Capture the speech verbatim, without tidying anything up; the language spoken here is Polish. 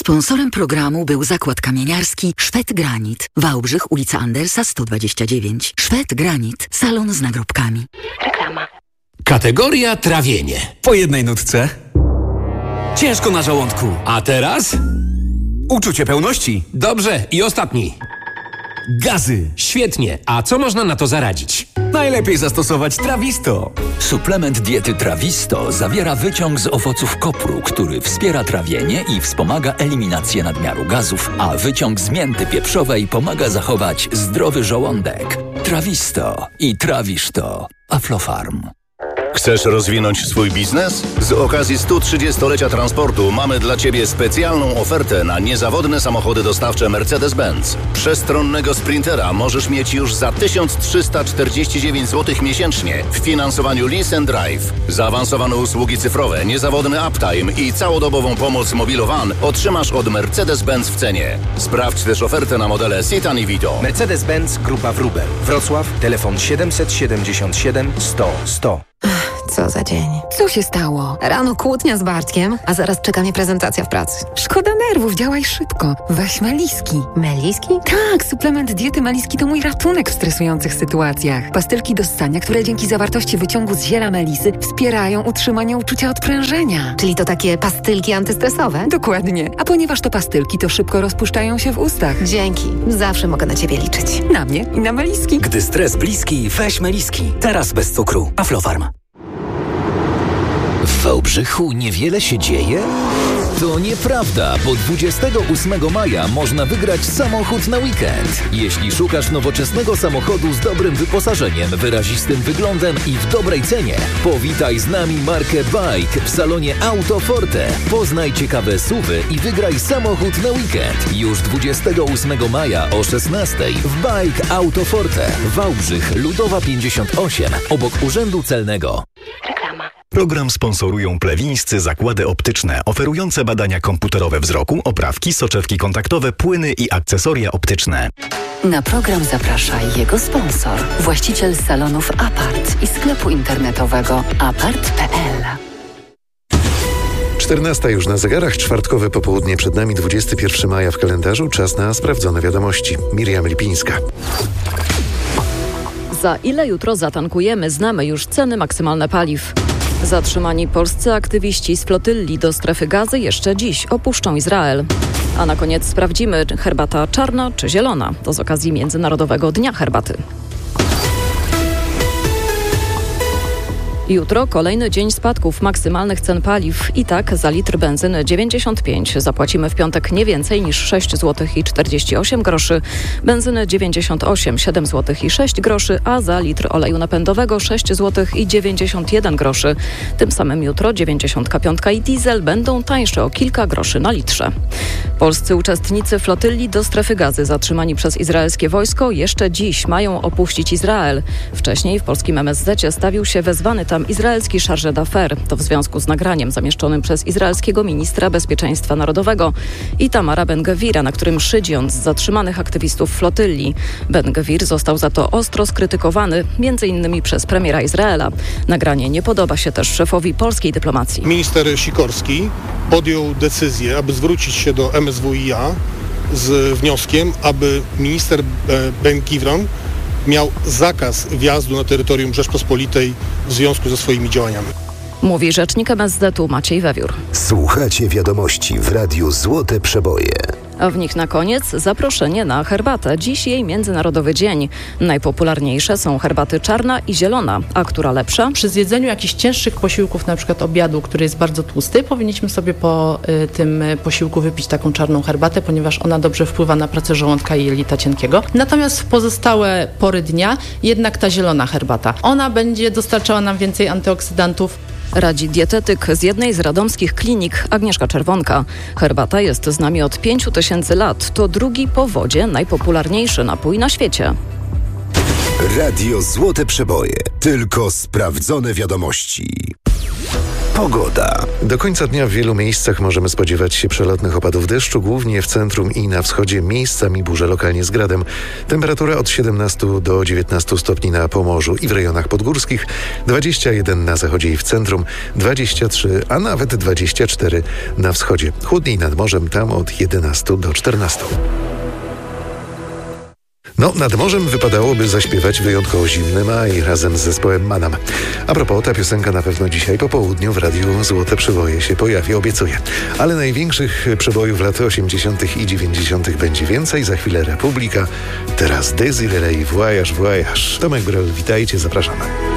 Sponsorem programu był zakład kamieniarski Szwed Granit. Wałbrzych, ulica Andersa sto dwadzieścia dziewięć. Szwed Granit. Salon z nagrobkami. Reklama. Kategoria trawienie. Po jednej nutce. Ciężko na żołądku. A teraz? Uczucie pełności. Dobrze, i ostatni. Gazy. Świetnie. A co można na to zaradzić? Najlepiej zastosować Trawisto. Suplement diety Trawisto zawiera wyciąg z owoców kopru, który wspiera trawienie i wspomaga eliminację nadmiaru gazów, a wyciąg z mięty pieprzowej pomaga zachować zdrowy żołądek. Trawisto i trawisz to. Aflofarm. Chcesz rozwinąć swój biznes? Z okazji stu trzydziestolecia transportu mamy dla Ciebie specjalną ofertę na niezawodne samochody dostawcze Mercedes-Benz. Przestronnego Sprintera możesz mieć już za tysiąc trzysta czterdzieści dziewięć złotych miesięcznie w finansowaniu Lease and Drive. Zaawansowane usługi cyfrowe, niezawodny uptime i całodobową pomoc Mobilowan otrzymasz od Mercedes-Benz w cenie. Sprawdź też ofertę na modele Citan i Vito. Mercedes-Benz Grupa Wrubel. Wrocław, telefon siedemset siedemdziesiąt siedem sto sto. Co za dzień. Co się stało? Rano kłótnia z Bartkiem, a zaraz czeka mnie prezentacja w pracy. Szkoda nerwów, działaj szybko. Weź Meliski. Meliski? Tak, suplement diety Meliski to mój ratunek w stresujących sytuacjach. Pastylki do ssania, które dzięki zawartości wyciągu z ziela melisy wspierają utrzymanie uczucia odprężenia. Czyli to takie pastylki antystresowe? Dokładnie. A ponieważ to pastylki, to szybko rozpuszczają się w ustach. Dzięki. Zawsze mogę na Ciebie liczyć. Na mnie i na Meliski. Gdy stres bliski, weź Meliski. Teraz bez cukru. Aflofarm. W Wałbrzychu niewiele się dzieje? To nieprawda, bo dwudziestego ósmego maja można wygrać samochód na weekend. Jeśli szukasz nowoczesnego samochodu z dobrym wyposażeniem, wyrazistym wyglądem i w dobrej cenie, powitaj z nami markę Bike w salonie Autoforte. Poznaj ciekawe S U V-y i wygraj samochód na weekend. Już dwudziestego ósmego maja o szesnastej w Bike Autoforte. Wałbrzych, Ludowa pięćdziesiąt osiem, obok Urzędu Celnego. Reklama. Program sponsorują plewińscy zakłady optyczne, oferujące badania komputerowe wzroku, oprawki, soczewki kontaktowe, płyny i akcesoria optyczne. Na program zaprasza jego sponsor, właściciel salonów Apart i sklepu internetowego apart kropka p l. czternasta już na zegarach, czwartkowe popołudnie przed nami, dwudziestego pierwszego maja w kalendarzu, czas na sprawdzone wiadomości. Miriam Lipińska. Za ile jutro zatankujemy? Znamy już ceny maksymalne paliw. Zatrzymani polscy aktywiści z flotylli do strefy Gazy jeszcze dziś opuszczą Izrael. A na koniec sprawdzimy, herbata czarna czy zielona. To z okazji Międzynarodowego Dnia Herbaty. Jutro kolejny dzień spadków maksymalnych cen paliw. I tak za litr benzyny dziewięćdziesiąt pięć zapłacimy w piątek nie więcej niż sześć złotych i czterdzieści osiem groszy, benzyny dziewięćdziesiąt osiem, siedem złotych i sześć groszy, a za litr oleju napędowego sześć złotych i dziewięćdziesiąt jeden groszy. Tym samym jutro dziewięćdziesiąt pięć i diesel będą tańsze o kilka groszy na litrze. Polscy uczestnicy flotylli do strefy Gazy zatrzymani przez izraelskie wojsko jeszcze dziś mają opuścić Izrael. Wcześniej w polskim M S Z stawił się wezwany tam izraelski chargé d'affaires. To w związku z nagraniem zamieszczonym przez izraelskiego ministra bezpieczeństwa narodowego Itamara Ben-Gvira, na którym szydzi on z zatrzymanych aktywistów flotylli. Ben-Gvir został za to ostro skrytykowany, między innymi przez premiera Izraela. Nagranie nie podoba się też szefowi polskiej dyplomacji. Minister Sikorski podjął decyzję, aby zwrócić się do M S W i a z wnioskiem, aby minister Ben-Gvir miał zakaz wjazdu na terytorium Rzeczpospolitej w związku ze swoimi działaniami. Mówi rzecznik M S Z-u Maciej Wewiór. Słuchacie wiadomości w Radiu Złote Przeboje. A w nich na koniec zaproszenie na herbatę. Dziś jej Międzynarodowy Dzień. Najpopularniejsze są herbaty czarna i zielona. A która lepsza? Przy zjedzeniu jakichś cięższych posiłków, na przykład obiadu, który jest bardzo tłusty, powinniśmy sobie po y, tym posiłku wypić taką czarną herbatę, ponieważ ona dobrze wpływa na pracę żołądka i jelita cienkiego. Natomiast w pozostałe pory dnia jednak ta zielona herbata. Ona będzie dostarczała nam więcej antyoksydantów. Radzi dietetyk z jednej z radomskich klinik Agnieszka Czerwonka. Herbata jest z nami od pięciu tysięcy lat. To drugi po wodzie najpopularniejszy napój na świecie. Radio Złote Przeboje. Tylko sprawdzone wiadomości. Pogoda. Do końca dnia w wielu miejscach możemy spodziewać się przelotnych opadów deszczu, głównie w centrum i na wschodzie, miejscami burze lokalnie z gradem. Temperatura od siedemnastu do dziewiętnastu stopni na Pomorzu i w rejonach podgórskich, dwadzieścia jeden na zachodzie i w centrum, dwadzieścia trzy, a nawet dwadzieścia cztery na wschodzie. Chłodniej nad morzem, tam od jedenastu do czternastu. No, nad morzem wypadałoby zaśpiewać wyjątkowo zimny maj razem z zespołem Manam. A propos, ta piosenka na pewno dzisiaj po południu w Radiu Złote Przeboje się pojawi, obiecuję. Ale największych przebojów lat osiemdziesiątych i dziewięćdziesiątych będzie więcej. Za chwilę Republika, teraz Desiree i Voyage, Voyage. Tomek Brel, witajcie, zapraszamy.